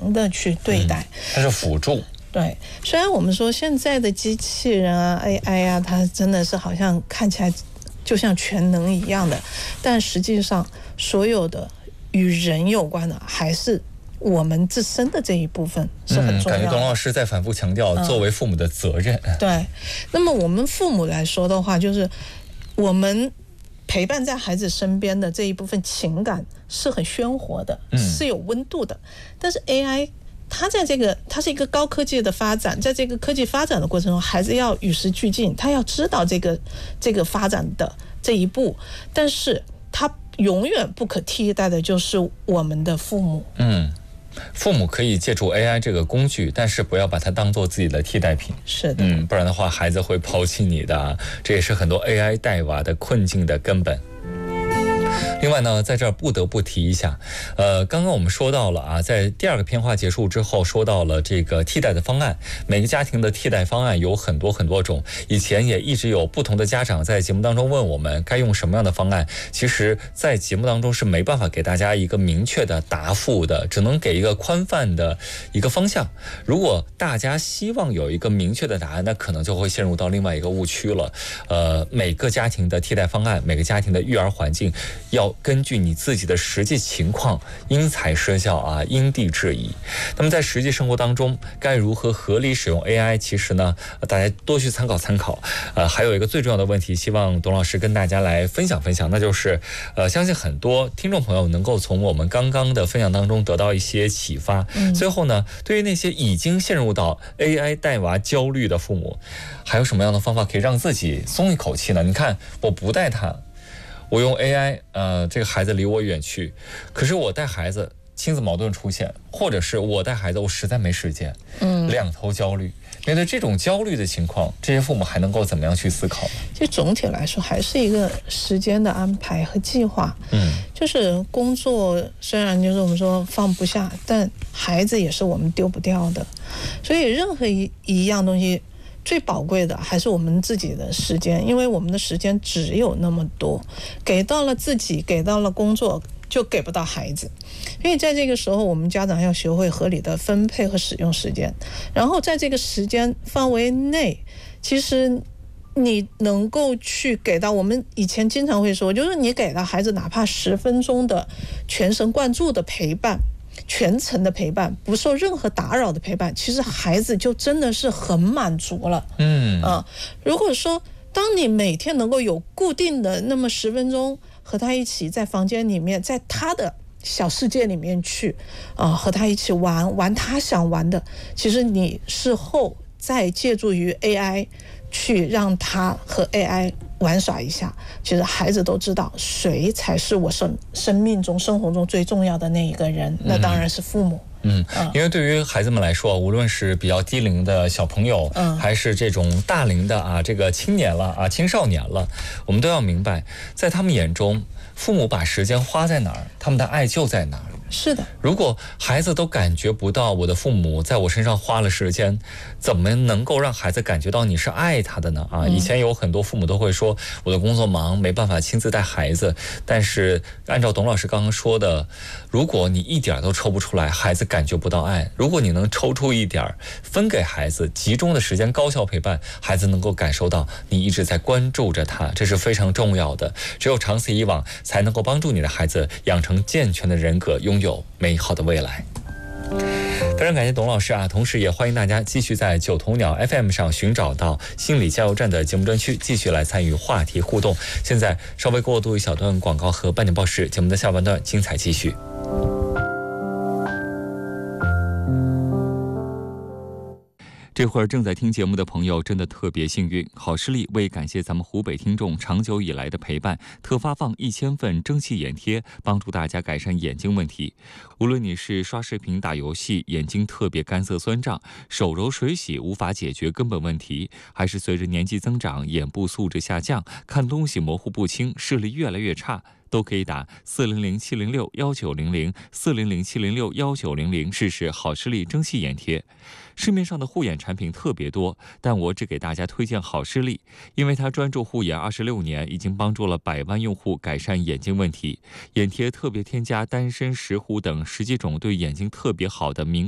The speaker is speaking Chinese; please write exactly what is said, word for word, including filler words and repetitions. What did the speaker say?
常的去对待， 嗯、它是辅助。 对，虽然我们说现在的机器人啊 A I 啊，它真的是好像看起来就像全能一样的，但实际上所有的与人有关的还是我们自身的这一部分是很重要的。 嗯、感觉董老师在反复强调作为父母的责任。 嗯、对，那么我们父母来说的话，就是我们陪伴在孩子身边的这一部分情感是很鲜活的， 嗯、 是有温度的。但是 A I 它在这个它是一个高科技的发展，在这个科技发展的过程中，孩子要与时俱进，他要知道这个这个发展的这一步，但是他永远不可替代的就是我们的父母。 嗯。父母可以借助 A I 这个工具，但是不要把它当做自己的替代品。 是的， 嗯，不然的话，孩子会抛弃你的。这也是很多 A I 带娃的困境的根本。另外呢，在这儿不得不提一下，呃，刚刚我们说到了啊，在第二个片花结束之后，说到了这个替代的方案。每个家庭的替代方案有很多很多种，以前也一直有不同的家长在节目当中问我们该用什么样的方案。其实，在节目当中是没办法给大家一个明确的答复的，只能给一个宽泛的一个方向。如果大家希望有一个明确的答案，那可能就会陷入到另外一个误区了。呃，每个家庭的替代方案，每个家庭的育儿环境，要根据你自己的实际情况因材施教啊，因地制宜。那么在实际生活当中该如何合理使用 A I， 其实呢大家多去参考参考。呃，还有一个最重要的问题，希望董老师跟大家来分享分享，那就是呃，相信很多听众朋友能够从我们刚刚的分享当中得到一些启发。 嗯、 最后呢，对于那些已经陷入到 A I 带娃焦虑的父母，还有什么样的方法可以让自己松一口气呢？你看，我不带他，我用 A I， 呃，这个孩子离我远去，可是我带孩子亲子矛盾出现，或者是我带孩子我实在没时间， 嗯， 两头焦虑。面对这种焦虑的情况，这些父母还能够怎么样去思考？ 其实总体来说还是一个时间的安排和计划。 嗯， 就是工作虽然就是我们说放不下，但孩子也是我们丢不掉的，所以任何一一样东西最宝贵的还是我们自己的时间，因为我们的时间只有那么多，给到了自己，给到了工作，就给不到孩子。所以在这个时候，我们家长要学会合理的分配和使用时间，然后在这个时间范围内，其实你能够去给到，我们以前经常会说，就是你给到孩子哪怕十分钟的全神贯注的陪伴，全程的陪伴，不受任何打扰的陪伴，其实孩子就真的是很满足了。 嗯啊，如果说当你每天能够有固定的那么十分钟和他一起在房间里面，在他的小世界里面去啊，和他一起玩玩他想玩的，其实你事后再借助于 A I 去让他和 A I 玩耍一下，其实孩子都知道谁才是我生生命中生活中最重要的那一个人，那当然是父母。 嗯，因为对于孩子们来说，无论是比较低龄的小朋友， 嗯， 还是这种大龄的啊，这个青年了啊，青少年了，我们都要明白，在他们眼中，父母把时间花在哪儿，他们的爱就在哪儿。 是的， 如果孩子都感觉不到我的父母在我身上花了时间，怎么能够让孩子感觉到你是爱他的呢？啊，以前有很多父母都会说我的工作忙，没办法亲自带孩子。但是按照董老师刚刚说的，如果你一点都抽不出来，孩子感觉不到爱；如果你能抽出一点分给孩子，集中的时间高效陪伴，孩子能够感受到你一直在关注着他，这是非常重要的。只有长此以往，才能够帮助你的孩子养成健全的人格，拥有美好的未来。非常感谢董老师啊，同时也欢迎大家继续在九头鸟 F M 上寻找到心理加油站的节目专区，继续来参与话题互动。现在稍微过渡一小段广告和半点报时，节目的下半段精彩继续。这会儿正在听节目的朋友真的特别幸运，好视力为感谢咱们湖北听众长久以来的陪伴，特发放一千份蒸汽眼贴，帮助大家改善眼睛问题。无论你是刷视频、打游戏，眼睛特别干涩酸胀，手揉水洗无法解决根本问题，还是随着年纪增长，眼部素质下降，看东西模糊不清，视力越来越差，都可以打四零零七零六幺九零零四零零七零六幺九零零试试好视力蒸汽眼贴。市面上的护眼产品特别多，但我只给大家推荐好视力，因为它专注护眼二十六年，已经帮助了百万用户改善眼睛问题。眼贴特别添加丹参、石斛等十几种对眼睛特别好的明